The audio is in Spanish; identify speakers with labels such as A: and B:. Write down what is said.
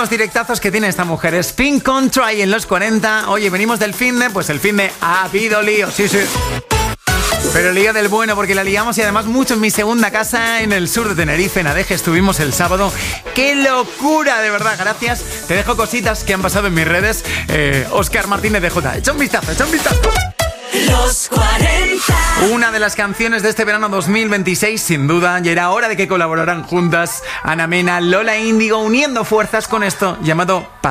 A: unos directazos que tiene esta mujer. Spin Control en los 40. Oye, venimos del finde, pues el finde ha habido lío, sí. Pero lío del bueno, porque la liamos y además mucho en mi segunda casa en el sur de Tenerife, en Adeje, estuvimos el sábado. ¡Qué locura, de verdad! Gracias. Te dejo cositas que han pasado en mis redes. Óscar Martínez de J. Echa un vistazo.
B: Los 40.
A: Una de las canciones de este verano 2026, sin duda, y era hora de que colaboraran juntas Ana Mena, Lola Índigo, uniendo fuerzas con esto llamado